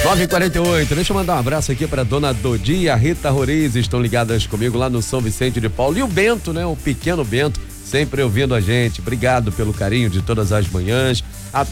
9h48, deixa eu mandar um abraço aqui para dona Dodi e a Rita Roriz, estão ligadas comigo lá no São Vicente de Paulo. E o Bento, né? O pequeno Bento, sempre ouvindo a gente. Obrigado pelo carinho de todas as manhãs.